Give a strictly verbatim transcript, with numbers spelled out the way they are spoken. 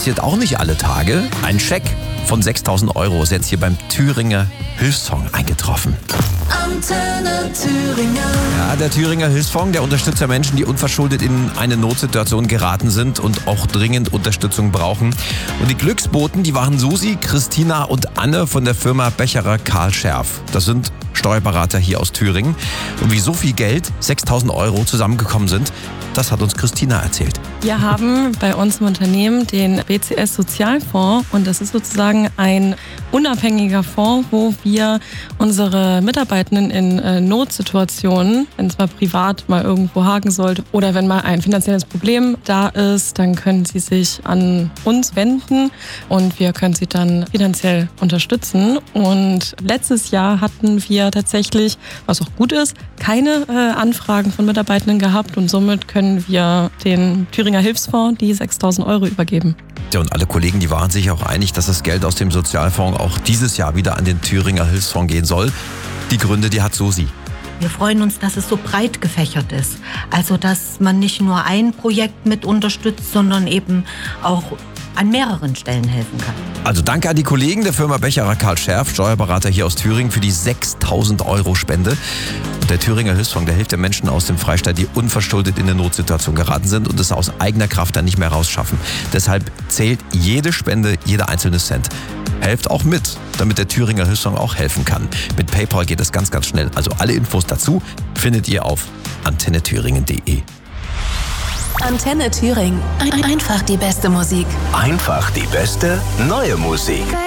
passiert auch nicht alle Tage. Ein Scheck von sechstausend Euro ist jetzt hier beim Thüringer Hilfsfonds eingetroffen. Antenne Thüringen. Ja, der Thüringer Hilfsfonds, der unterstützt ja Menschen, die unverschuldet in eine Notsituation geraten sind und auch dringend Unterstützung brauchen. Und die Glücksboten, die waren Susi, Christina und Anne von der Firma Becherer Karl Scherf. Das sind Steuerberater hier aus Thüringen. Und wie so viel Geld, sechstausend Euro, zusammengekommen sind, das hat uns Christina erzählt. Wir haben bei uns im Unternehmen den B C S Sozialfonds und das ist sozusagen ein unabhängiger Fonds, wo wir unsere Mitarbeitenden in äh, Notsituationen, wenn es mal privat mal irgendwo haken sollte oder wenn mal ein finanzielles Problem da ist, dann können sie sich an uns wenden und wir können sie dann finanziell unterstützen. Und letztes Jahr hatten wir tatsächlich, was auch gut ist, keine äh, Anfragen von Mitarbeitenden gehabt und somit können wir den Thüringer Hilfsfonds die sechstausend Euro übergeben. Ja, und alle Kollegen, die waren sich auch einig, dass das Geld aus dem Sozialfonds auch dieses Jahr wieder an den Thüringer Hilfsfonds gehen soll. Die Gründe, die hat Susi. Wir freuen uns, dass es so breit gefächert ist. Also, dass man nicht nur ein Projekt mit unterstützt, sondern eben auch an mehreren Stellen helfen kann. Also danke an die Kollegen der Firma Becherer Karl Scherf, Steuerberater hier aus Thüringen, für die sechstausend Euro Spende. Und der Thüringer Hilfsfonds, der hilft den Menschen aus dem Freistaat, die unverschuldet in eine Notsituation geraten sind und es aus eigener Kraft dann nicht mehr rausschaffen. Deshalb zählt jede Spende, jeder einzelne Cent. Helft auch mit, damit der Thüringer Hilfsfonds auch helfen kann. Mit PayPal geht das ganz, ganz schnell. Also alle Infos dazu findet ihr auf antenne thüringen punkt de. Antenne Thüringen. Einfach die beste Musik. Einfach die beste neue Musik.